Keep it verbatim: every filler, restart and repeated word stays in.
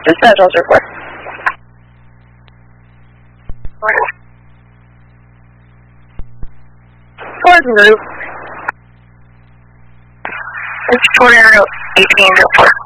Dispatch officer four. Fourth group. It's Tornado eighteen oh four.